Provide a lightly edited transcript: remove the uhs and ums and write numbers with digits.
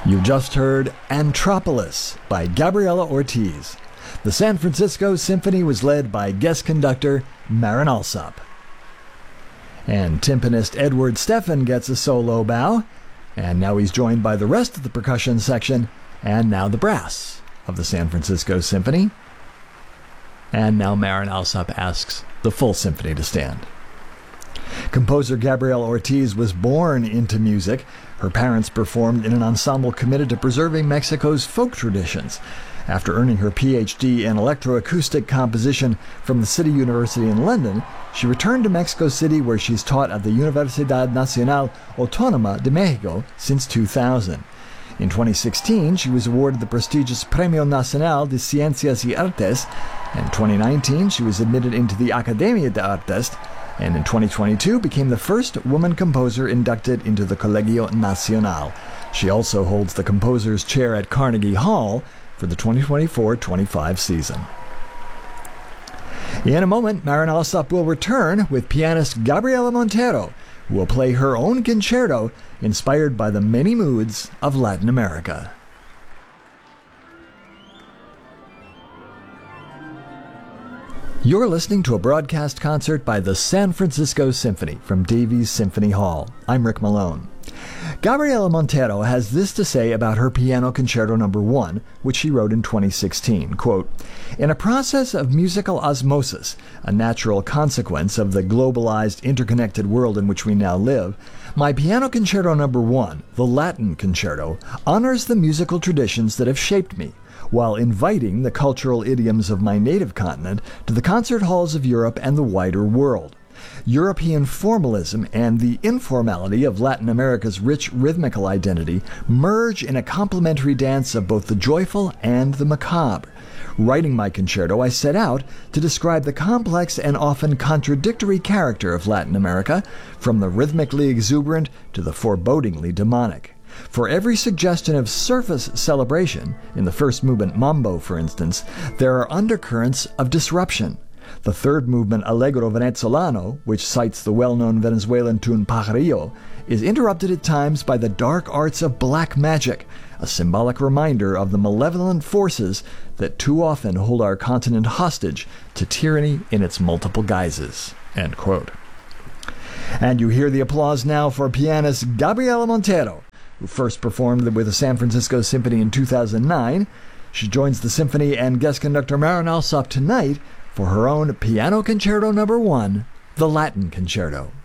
You just heard Anthropolis by Gabriela Ortiz. The San Francisco Symphony was led by guest conductor Marin Alsop. And timpanist Edward Steffen gets a solo bow, and now he's joined by the rest of the percussion section, and now the brass of the San Francisco Symphony. And now Marin Alsop asks the full symphony to stand. Composer Gabriela Ortiz was born into music. Her parents performed in an ensemble committed to preserving Mexico's folk traditions. After earning her Ph.D. in electroacoustic composition from the City University in London, she returned to Mexico City, where she's taught at the Universidad Nacional Autónoma de México since 2000. In 2016, she was awarded the prestigious Premio Nacional de Ciencias y Artes. In 2019, she was admitted into the Academia de Artes, and in 2022 became the first woman composer inducted into the Colegio Nacional. She also holds the composer's chair at Carnegie Hall for the 2024-25 season. In a moment, Marin Alsop will return with pianist Gabriela Montero, who will play her own concerto inspired by the many moods of Latin America. You're listening to a broadcast concert by the San Francisco Symphony from Davies Symphony Hall. I'm Rick Malone. Gabriela Montero has this to say about her Piano Concerto No. 1, which she wrote in 2016, quote, "In a process of musical osmosis, a natural consequence of the globalized, interconnected world in which we now live, my Piano Concerto No. 1, the Latin Concerto, honors the musical traditions that have shaped me, while inviting the cultural idioms of my native continent to the concert halls of Europe and the wider world. European formalism and the informality of Latin America's rich rhythmical identity merge in a complementary dance of both the joyful and the macabre. Writing my concerto, I set out to describe the complex and often contradictory character of Latin America, from the rhythmically exuberant to the forebodingly demonic. For every suggestion of surface celebration, in the first movement Mambo, for instance, there are undercurrents of disruption. The third movement, Allegro Venezolano, which cites the well-known Venezuelan tune Pajarillo, is interrupted at times by the dark arts of black magic, a symbolic reminder of the malevolent forces that too often hold our continent hostage to tyranny in its multiple guises." End quote. And you hear the applause now for pianist Gabriela Montero, who first performed with the San Francisco Symphony in 2009. She joins the symphony and guest conductor Marin Alsop tonight for her own Piano Concerto No. 1, the Latin Concerto.